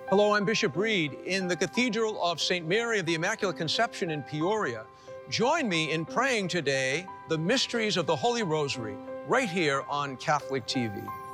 Hello, I'm Bishop Reed in the Cathedral of St. Mary of the Immaculate Conception in Peoria. Join me in praying today the mysteries of the Holy Rosary right here on Catholic TV.